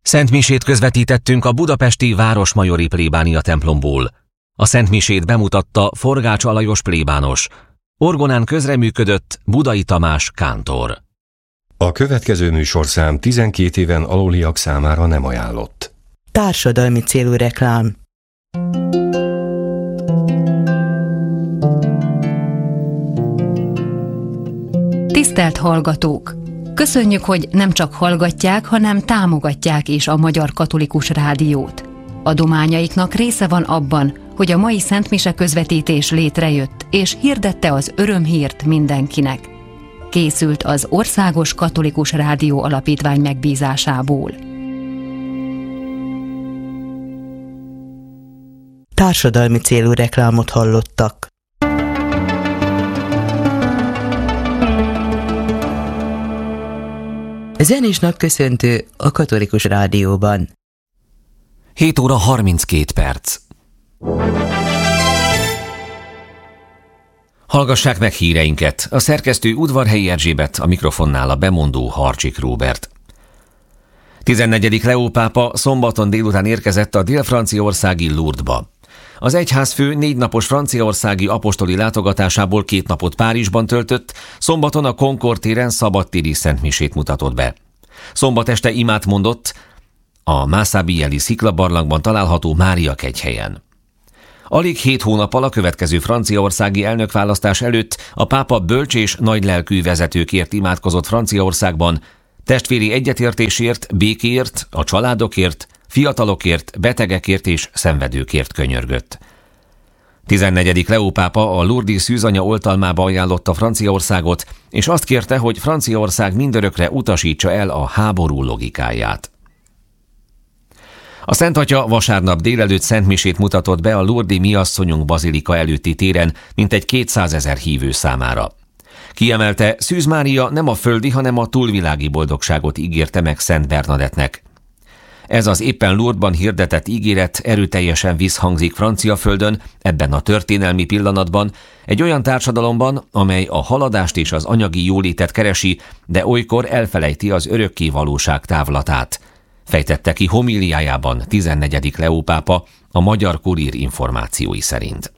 Szentmisét közvetítettünk a budapesti Városmajori plébánia templomból. A szentmisét bemutatta Forgács Alajos plébános. Orgonán közreműködött Budai Tamás kántor. A következő műsorszám 12 éven aluliak számára nem ajánlott. Társadalmi célú reklám. Tisztelt hallgatók! Köszönjük, hogy nem csak hallgatják, hanem támogatják is a Magyar Katolikus Rádiót. Adományaiknak része van abban, hogy a mai szentmise közvetítés létrejött, és hirdette az örömhírt mindenkinek. Készült az Országos Katolikus Rádió Alapítvány megbízásából. Társadalmi célú reklámot hallottak. Zenés napköszöntő a Katolikus Rádióban. 7 óra 32 perc. Hallgassák meg híreinket. A szerkesztő Udvarhelyi Erzsébet, a mikrofonnál a bemondó Harcsik Róbert. 14. Leó pápa szombaton délután érkezett a dél-franciaországi Lourdesba. Az egyházfő 4 napos franciaországi apostoli látogatásából 2 napot Párizsban töltött, szombaton a Concord téren szabadtéri szentmisét mutatott be. Szombat este imát mondott a Mászabieli sziklabarlangban található Mária kegyhelyen. Alig 7 hónappal a következő franciaországi elnökválasztás előtt a pápa bölcs és nagylelkű vezetőkért imádkozott Franciaországban, testvéri egyetértésért, békéért, a családokért, fiatalokért, betegekért és szenvedőkért könyörgött. 14. Leó pápa a Lourdes szűzanya oltalmába ajánlotta Franciaországot, és azt kérte, hogy Franciaország mindörökre utasítsa el a háború logikáját. A Szent Atya vasárnap délelőtt szentmisét mutatott be a Lourdesi Mi Asszonyunk bazilika előtti téren mintegy 200 000 hívő számára. Kiemelte, Szűz Mária nem a földi, hanem a túlvilági boldogságot ígérte meg Szent Bernadettnek. Ez az éppen Lourdesban hirdetett ígéret erőteljesen visszhangzik Franciaföldön, ebben a történelmi pillanatban, egy olyan társadalomban, amely a haladást és az anyagi jólétet keresi, de olykor elfelejti az örökké valóság távlatát, fejtette ki homíliájában 14. Leó pápa a Magyar Kurír információi szerint.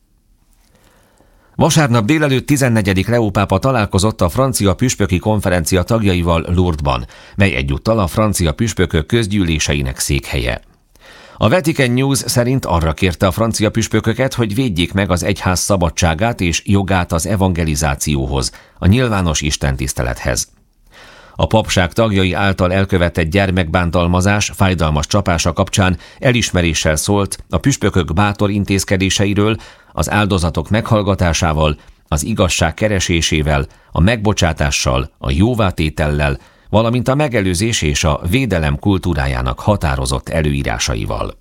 Vasárnap délelőtt 14. Leó pápa találkozott a francia püspöki konferencia tagjaival Lourdesban, mely egyúttal a francia püspökök közgyűléseinek székhelye. A Vatican News szerint arra kérte a francia püspököket, hogy védjék meg az egyház szabadságát és jogát az evangelizációhoz, a nyilvános istentisztelethez. A papság tagjai által elkövetett gyermekbántalmazás fájdalmas csapása kapcsán elismeréssel szólt a püspökök bátor intézkedéseiről, az áldozatok meghallgatásával, az igazság keresésével, a megbocsátással, a jóvátétellel, valamint a megelőzés és a védelem kultúrájának határozott előírásaival.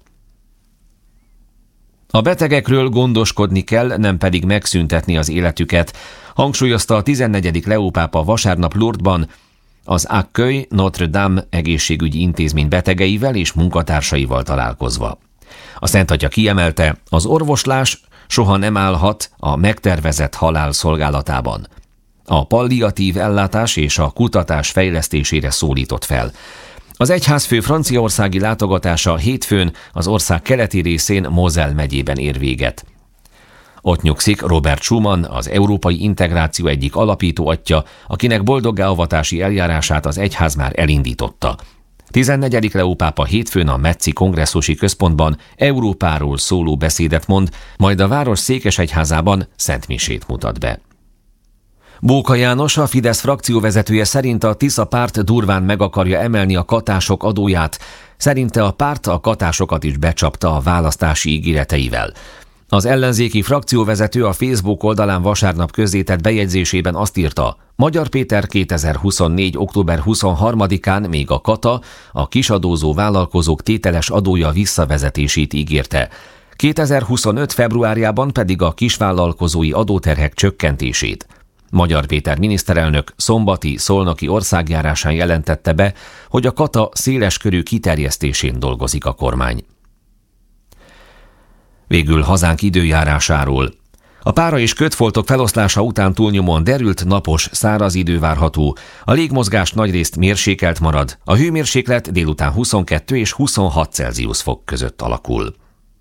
A betegekről gondoskodni kell, nem pedig megszüntetni az életüket, hangsúlyozta a 14. Leó pápa vasárnap Lourdesban, az Accueil Notre-Dame egészségügyi intézmény betegeivel és munkatársaival találkozva. A Szent Atya kiemelte, az orvoslás soha nem állhat a megtervezett halál szolgálatában. A palliatív ellátás és a kutatás fejlesztésére szólított fel. Az egyházfő franciaországi látogatása hétfőn az ország keleti részén Moselle megyében ér véget. Ott nyugszik Robert Schuman, az európai integráció egyik alapító atya, akinek boldoggá-avatási eljárását az egyház már elindította. 14. Leó pápa hétfőn a Metzi kongresszusi központban Európáról szóló beszédet mond, majd a város székesegyházában szentmisét mutat be. Bóka János, a Fidesz frakcióvezetője szerint a Tisza párt durván meg akarja emelni a katások adóját, szerinte a párt a katásokat is becsapta a választási ígéreteivel. Az ellenzéki frakcióvezető a Facebook oldalán vasárnap közzétett bejegyzésében azt írta, Magyar Péter 2024. október 23-án még a kata, a kisadózó vállalkozók tételes adója visszavezetését ígérte, 2025. februárjában pedig a kisvállalkozói adóterhek csökkentését. Magyar Péter miniszterelnök szombati szolnoki országjárásán jelentette be, hogy a kata széleskörű kiterjesztésén dolgozik a kormány. Végül hazánk időjárásáról. A pára és kötfoltok feloszlása után túlnyomóan derült, napos, száraz idő várható. A légmozgás nagyrészt mérsékelt marad. A hőmérséklet délután 22 és 26 Celsius fok között alakul.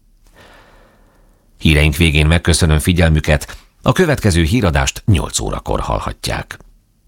Híreink végén megköszönöm figyelmüket. A következő híradást 8 órakor hallhatják.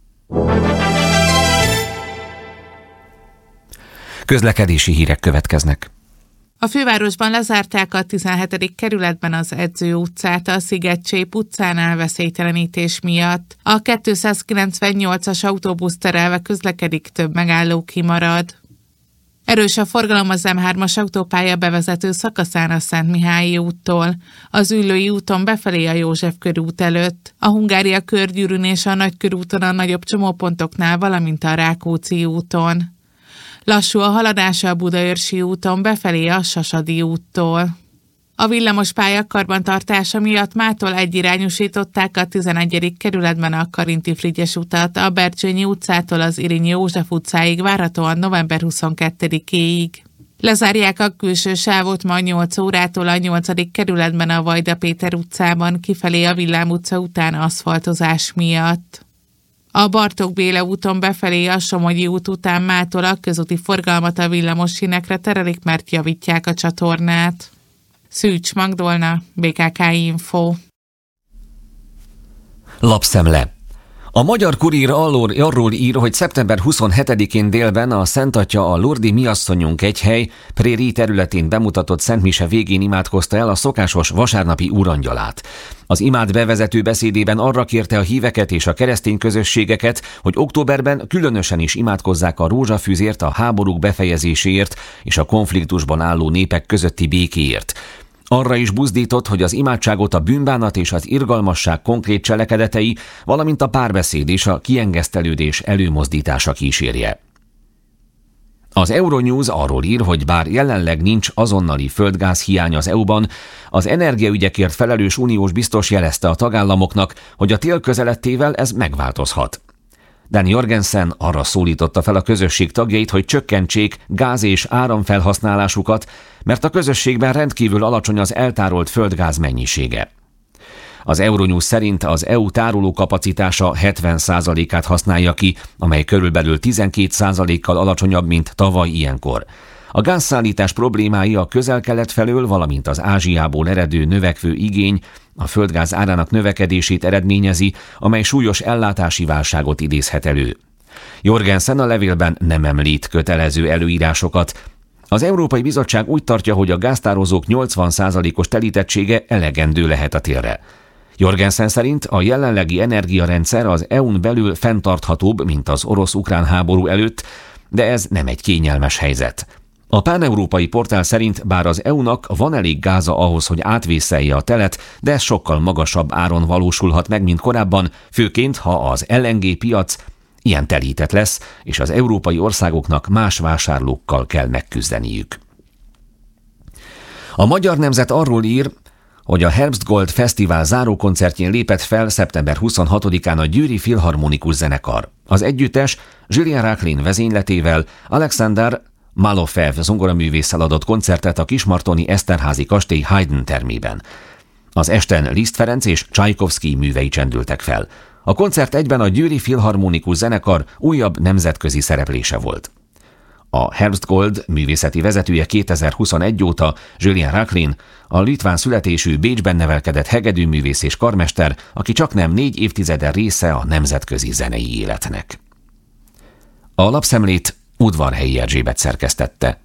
Közlekedési hírek következnek. A fővárosban lezárták a 17. kerületben az Edző utcát a Szigetcsép utcánál veszélytelenítés miatt. A 298-as autóbusz terelve közlekedik, több megálló kimarad. Erős a forgalom az M3-as autópálya bevezető szakaszán a Szentmihályi úttól, az Üllői úton befelé a József körút előtt, a Hungária körgyűrűn és a Nagykörúton a nagyobb csomópontoknál, valamint a Rákóczi úton. Lassú a haladása a Budaörsi úton befelé a Sasadi úttól. A villamospálya karbantartása miatt mától egyirányosították a 11. kerületben a Karinti-Frigyes utat, a Bercsényi utcától az Irinyi József utcáig várhatóan november 22-éig. Lezárják a külső sávot ma 8 órától a 8. kerületben a Vajda Péter utcában, kifelé a Villám utca után aszfaltozás miatt. A Bartók Béla úton befelé a Somogyi út után mától a közúti forgalmat a villamos sínekre terelik, mert javítják a csatornát. Szűcs Magdolna, BKK Info. Lapszemle. A Magyar Kurír arról ír, hogy szeptember 27-én délben a Szent Atya a Lurdi Miasszonyunk egyhely Préri területén bemutatott szentmise végén imádkozta el a szokásos vasárnapi úrangyalát. Az imád bevezető beszédében arra kérte a híveket és a keresztény közösségeket, hogy októberben különösen is imádkozzák a rózsafűzért, a háborúk befejezéséért és a konfliktusban álló népek közötti békéért. Arra is buzdított, hogy az imádságot a bűnbánat és az irgalmasság konkrét cselekedetei, valamint a párbeszéd és a kiengesztelődés előmozdítása kísérje. Az Euronews arról ír, hogy bár jelenleg nincs azonnali földgáz hiány az EU-ban, az energiaügyekért felelős uniós biztos jelezte a tagállamoknak, hogy a tél közeledtével ez megváltozhat. Dan Jorgensen arra szólította fel a közösség tagjait, hogy csökkentsék gáz- és áramfelhasználásukat, mert a közösségben rendkívül alacsony az eltárolt földgáz mennyisége. Az Euronews szerint az EU tároló kapacitása 70%-át használja ki, amely körülbelül 12%-kal alacsonyabb, mint tavaly ilyenkor. A gázszállítás problémái a Közel-Kelet felől, valamint az Ázsiából eredő növekvő igény a földgáz árának növekedését eredményezi, amely súlyos ellátási válságot idézhet elő. Jorgensen a levélben nem említ kötelező előírásokat. Az Európai Bizottság úgy tartja, hogy a gáztározók 80%-os telítettsége elegendő lehet a télre. Jorgensen szerint a jelenlegi energiarendszer az EU-n belül fenntarthatóbb, mint az orosz-ukrán háború előtt, de ez nem egy kényelmes helyzet. A páneurópai portál szerint bár az EU-nak van elég gáza ahhoz, hogy átvészelje a telet, de ez sokkal magasabb áron valósulhat meg, mint korábban, főként ha az LNG piac ilyen telített lesz, és az európai országoknak más vásárlókkal kell megküzdeniük. A Magyar Nemzet arról ír, hogy a Herbstgold Fesztivál zárókoncertjén lépett fel szeptember 26-án a Győri Filharmonikus Zenekar. Az együttes Julien Rachlin vezényletével Alexander Malofev zongoraművésszel adott koncertet a kismartoni Eszterházy kastély Haydn termében. Az esten Liszt Ferenc és Csajkovszky művei csendültek fel. A koncert egyben a Győri Filharmonikus Zenekar újabb nemzetközi szereplése volt. A Herbstgold művészeti vezetője 2021 óta Julien Rachlin, a litván születésű Bécsben nevelkedett hegedűművész és karmester, aki csaknem 4 évtizede része a nemzetközi zenei életnek. A lapszemlét Udvarhelyi Erzsébet szerkesztette.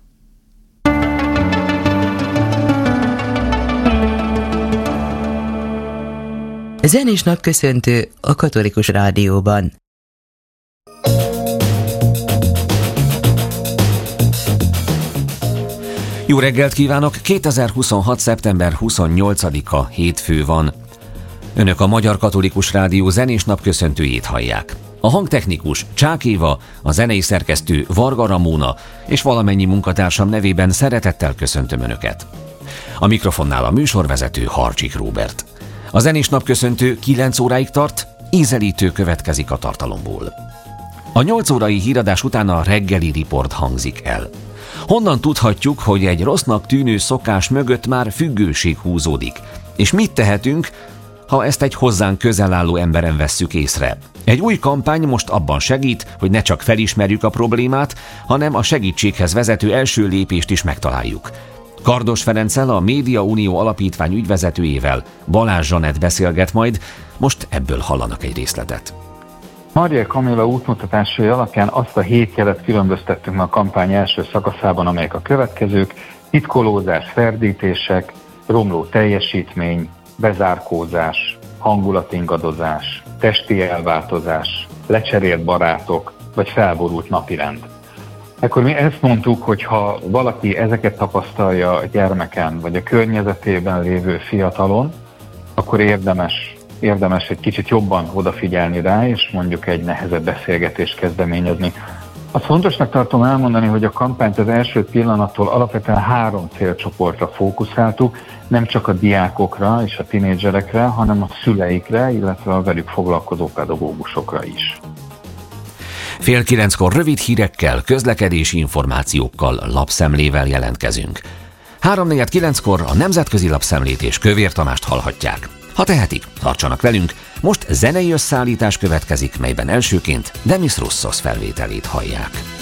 Zenés napköszöntő a Katolikus Rádióban. Jó reggelt kívánok! 2026. szeptember 28-a hétfő van. Önök a Magyar Katolikus Rádió zenés napköszöntőjét hallják. A hangtechnikus Csák Éva, a zenei szerkesztő Varga Ramóna és valamennyi munkatársam nevében szeretettel köszöntöm Önöket. A mikrofonnál a műsorvezető Harcsik Róbert. A zenés napköszöntő 9 óráig tart, ízelítő következik a tartalomból. A 8 órai híradás után a reggeli riport hangzik el. Honnan tudhatjuk, hogy egy rossznak tűnő szokás mögött már függőség húzódik? És mit tehetünk, ha ezt egy hozzánk közel álló emberen vesszük észre. Egy új kampány most abban segít, hogy ne csak felismerjük a problémát, hanem a segítséghez vezető első lépést is megtaláljuk. Kardos Ferenccel, a Média Unió Alapítvány ügyvezetőjével Balázs Zsanett beszélget majd, most ebből hallanak egy részletet. Marjai Kamilla útmutatásai alapján azt a 7 jelet különböztettünk a kampány első szakaszában, amelyek a következők: titkolózás, ferdítések, romló teljesítmény, bezárkózás, hangulatingadozás, testi elváltozás, lecserélt barátok, vagy felborult napirend. Akkor mi ezt mondtuk, hogy ha valaki ezeket tapasztalja a gyermeken, vagy a környezetében lévő fiatalon, akkor érdemes egy kicsit jobban odafigyelni rá, és mondjuk egy nehezebb beszélgetést kezdeményezni. Azt fontosnak tartom elmondani, hogy a kampányt az első pillanattól alapvetően 3 célcsoportra fókuszáltuk, nem csak a diákokra és a tinédzserekre, hanem a szüleikre, illetve a velük foglalkozó pedagógusokra is. 8:30 rövid hírekkel, közlekedési információkkal, lapszemlével jelentkezünk. 8:45 a nemzetközi lapszemlét és Kövér Tamást hallhatják. Ha tehetik, tartsanak velünk, most zenei összeállítás következik, melyben elsőként Demis Roussos felvételét hallják.